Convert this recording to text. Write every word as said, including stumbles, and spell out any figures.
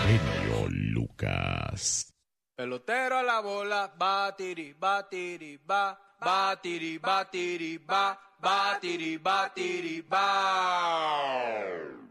genio Lucas. Pelotero a la bola, batiri, batiri, ba, batiri, batiri, ba, batiri, batiri, ba.